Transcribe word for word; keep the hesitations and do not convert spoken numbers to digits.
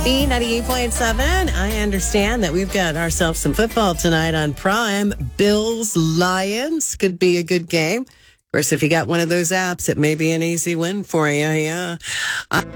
B ninety-eight point seven. I understand that we've got ourselves some football tonight on Prime. Bills, Lions could be a good game. Of course, if you got one of those apps, it may be an easy win for you. Yeah.